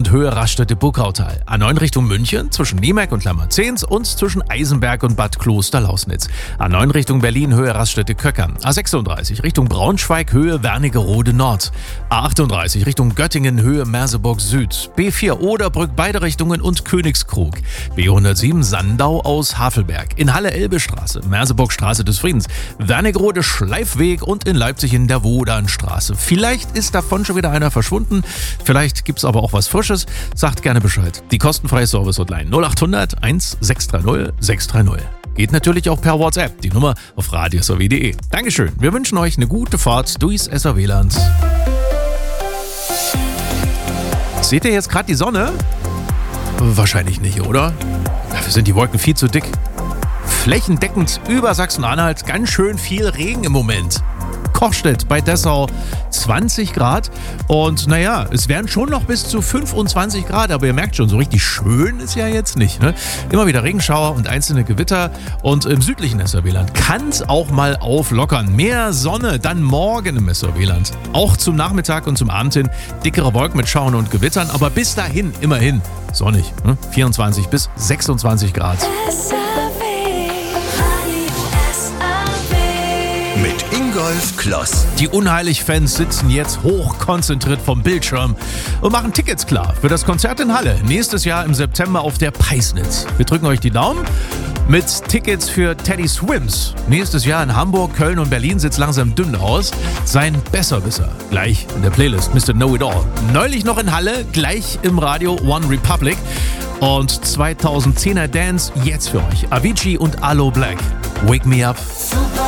und Höhe Raststätte-Burgautal. A9 Richtung München zwischen Niemek und Lammerzehns und zwischen Eisenberg und Bad Kloster-Lausnitz. A9 Richtung Berlin Höhe Raststätte-Köckern. A36 Richtung Braunschweig Höhe Wernigerode Nord. A38 Richtung Göttingen Höhe Merseburg Süd. B4 Oderbrück beide Richtungen und Königskrug. B107 Sandau aus Havelberg. In Halle Elbestraße, Merseburg Straße des Friedens. Wernigerode Schleifweg und in Leipzig in der Wodanstraße. Vielleicht ist davon schon wieder einer verschwunden. Vielleicht gibt's aber auch was Frisches. Sagt gerne Bescheid. Die kostenfreie Service-Hotline 0800 1630 630. Geht natürlich auch per WhatsApp. Die Nummer auf radiosw.de. Dankeschön. Wir wünschen euch eine gute Fahrt durchs SAW-Land. Seht ihr jetzt gerade die Sonne? Wahrscheinlich nicht, oder? Dafür sind die Wolken viel zu dick. Flächendeckend über Sachsen-Anhalt ganz schön viel Regen im Moment. Kochstedt bei Dessau 20 Grad und naja, es wären schon noch bis zu 25 Grad, aber ihr merkt schon, so richtig schön ist ja jetzt nicht. Ne? Immer wieder Regenschauer und einzelne Gewitter und im südlichen SAW-Land kann es auch mal auflockern. Mehr Sonne dann morgen im SAW-Land. Auch zum Nachmittag und zum Abend hin dickere Wolken mit Schauern und Gewittern, aber bis dahin immerhin sonnig. 24 bis 26 Grad. Mit Ingolf Kloss. Die Unheilig-Fans sitzen jetzt hochkonzentriert vom Bildschirm und machen Tickets klar für das Konzert in Halle. Nächstes Jahr im September auf der Peisnitz. Wir drücken euch die Daumen. Mit Tickets für Teddy Swims. Nächstes Jahr in Hamburg, Köln und Berlin sieht's langsam dünn aus. Sein Besserwisser. Gleich in der Playlist Mr. Know It All. Neulich noch in Halle, gleich im Radio One Republic. Und 2010er Dance jetzt für euch. Avicii und Aloe Black. Wake Me Up.